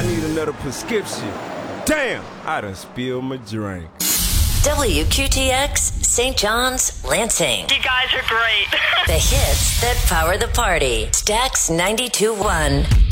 need another prescription. Damn, I done spilled my drink. WQTX, St. John's, Lansing. You guys are great. The hits that power the party. Stax 92.1.